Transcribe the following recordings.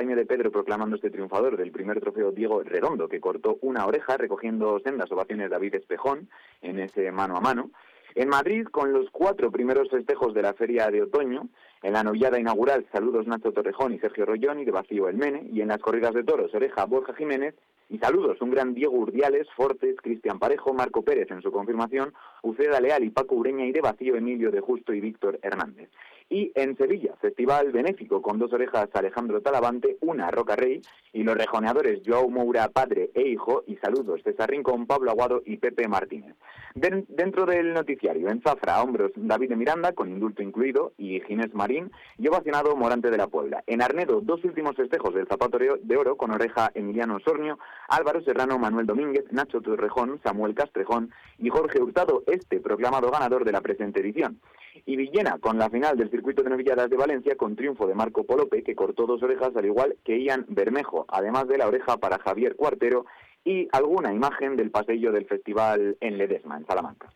Jaime de Pedro proclamándose triunfador del primer trofeo Diego Redondo, que cortó una oreja recogiendo sendas ovaciones David Espejón en ese mano a mano. En Madrid, con los 4 primeros festejos de la Feria de Otoño, en la novillada inaugural, saludos Nacho Torrejón y Sergio Rollón y de Vacío El Mene, y en las corridas de toros, Oreja Borja Jiménez, y saludos un gran Diego Urdiales, Fortes, Cristian Parejo, Marco Pérez en su confirmación, Uceda Leal y Paco Ureña, y de Vacío Emilio de Justo y Víctor Hernández. Y en Sevilla, festival benéfico con 2 orejas Alejandro Talavante, una Roca Rey, y los rejoneadores Joao Moura, padre e hijo, y saludos César Rincón, Pablo Aguado y Pepe Martínez. Dentro del noticiario, en Zafra, a hombros David de Miranda, con indulto incluido, y Ginés Marín, y ovacionado Morante de la Puebla. En Arnedo, 2 últimos festejos del Zapato de Oro, con oreja Emiliano Sornio, Álvaro Serrano, Manuel Domínguez, Nacho Torrejón, Samuel Castrejón y Jorge Hurtado, proclamado ganador de la presente edición. Y Villena, con la final del circuito de novilladas de Valencia, con triunfo de Marco Polope, que cortó 2 orejas, al igual que Ian Bermejo, además de la oreja para Javier Cuartero, y alguna imagen del pasillo del festival en Ledesma, en Salamanca.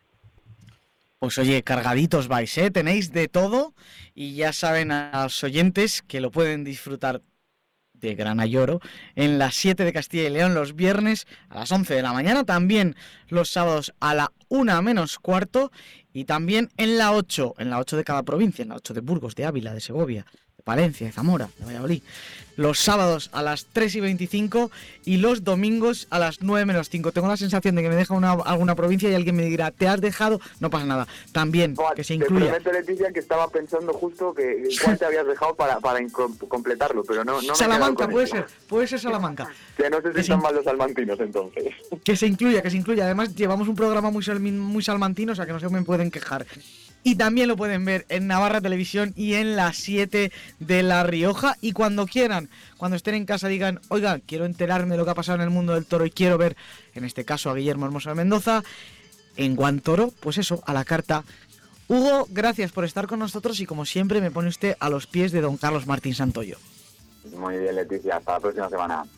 Pues oye, cargaditos vais, ¿eh? Tenéis de todo y ya saben a los oyentes que lo pueden disfrutar de Gran Ayoro en las 7 de Castilla y León los viernes a las 11 de la mañana, también los sábados a la 1 menos cuarto y también en la 8 de cada provincia, en la 8 de Burgos, de Ávila, de Segovia, de Palencia, de Zamora, de Valladolid. Los sábados a las 3:25 y los domingos a las 9 menos 5. Tengo la sensación de que me deja alguna provincia y alguien me dirá, ¿te has dejado? No pasa nada. También, que se incluya. Te prometo, Leticia, que estaba pensando justo que cuál te habías dejado para completarlo, pero no Salamanca, puede ser Salamanca. Que no sé si están mal los salmantinos, entonces. Que se incluya. Además, llevamos un programa muy salmantino, o sea que no se me pueden quejar. Y también lo pueden ver en Navarra Televisión y en la 7 de La Rioja. Y cuando quieran, cuando estén en casa, digan, oiga, quiero enterarme de lo que ha pasado en el mundo del toro y quiero ver, en este caso, a Guillermo Hermoso de Mendoza, en Guantoro, pues eso, a la carta. Hugo, gracias por estar con nosotros y como siempre me pone usted a los pies de don Carlos Martín Santoyo. Muy bien, Leticia, hasta la próxima semana.